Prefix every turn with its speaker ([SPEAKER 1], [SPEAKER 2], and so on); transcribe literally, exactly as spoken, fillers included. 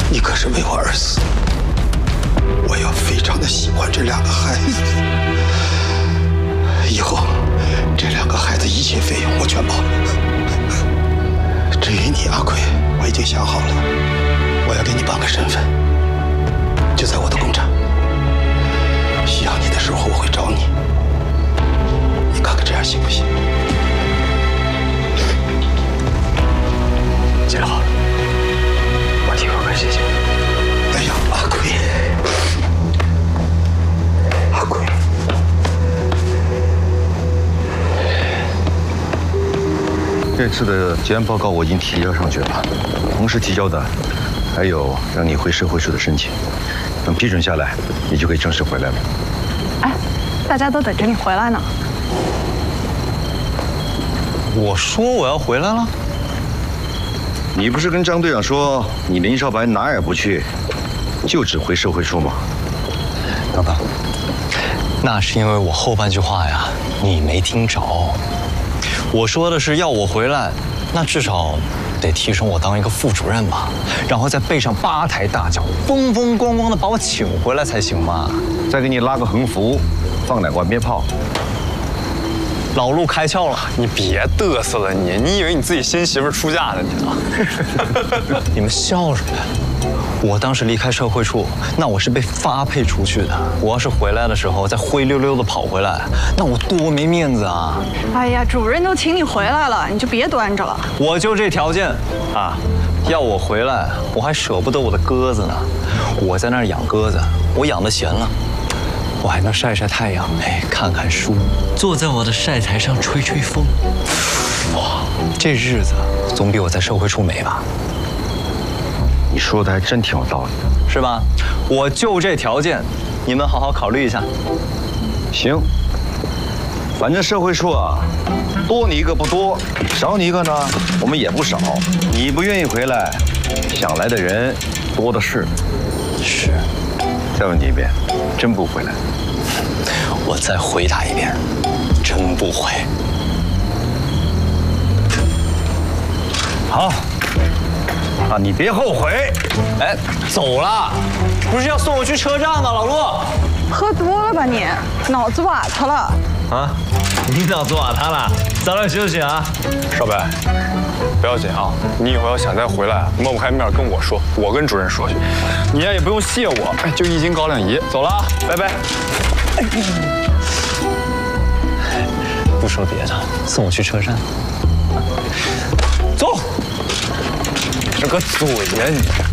[SPEAKER 1] 你可是为我而死，我要非常的喜欢这两个孩子。以后这两个孩子一切费用我全包。至于你阿奎，我已经想好了，我要给你办个身份，就在我的工厂。需要你的时候我会找你，你看看这样行不行？
[SPEAKER 2] 金老，我替可可谢谢。
[SPEAKER 1] 哎呀，阿奎，阿奎。
[SPEAKER 3] 这次的结案报告我已经提交上去了，同时提交的还有让你回社会处的申请。等批准下来，你就可以正式回来了。
[SPEAKER 4] 哎，大家都等着你回来呢。
[SPEAKER 2] 我说我要回来了。
[SPEAKER 3] 你不是跟张队长说你林少白哪儿也不去，就只回社会处吗？
[SPEAKER 2] 等等，那是因为我后半句话呀，你没听着。我说的是要我回来，那至少得提升我当一个副主任吧，然后再备上八抬大轿，风风光光的把我请回来才行嘛。
[SPEAKER 3] 再给你拉个横幅，放两罐鞭炮。
[SPEAKER 2] 老路开窍了，你别嘚瑟了你，你以为你自己新媳妇出嫁呢你呢？你们笑什么呀？我当时离开社会处，那我是被发配出去的。我要是回来的时候再灰溜溜的跑回来，那我多没面子啊！
[SPEAKER 4] 哎呀，主任都请你回来了，你就别端着了。
[SPEAKER 2] 我就这条件啊，要我回来，我还舍不得我的鸽子呢。我在那儿养鸽子，我养的闲了，我还能晒晒太阳，哎，看看书，坐在我的晒台上吹吹风。哇，这日子总比我在社会处美吧？
[SPEAKER 3] 你说的还真挺有道理的，
[SPEAKER 2] 是吧？我就这条件，你们好好考虑一下。
[SPEAKER 3] 行，反正社会处啊，多你一个不多，少你一个呢，我们也不少。你不愿意回来，想来的人多的是。
[SPEAKER 2] 是。
[SPEAKER 3] 再问你一遍，真不回来？
[SPEAKER 2] 我再回答一遍，真不回。
[SPEAKER 3] 好。啊，你别后悔！
[SPEAKER 2] 哎，走了，不是要送我去车站吗？老陆，
[SPEAKER 4] 喝多了吧你？脑子瓦特了
[SPEAKER 5] 啊？你脑子瓦塌了？早点休息啊！
[SPEAKER 6] 少白，不要紧啊，你以后要想再回来，抹不开面跟我说，我跟主任说去。你呀也不用谢我，哎，就一斤高粱饴，走了啊，拜拜。
[SPEAKER 2] 不说别的，送我去车站。走。
[SPEAKER 6] 这个嘴呀你！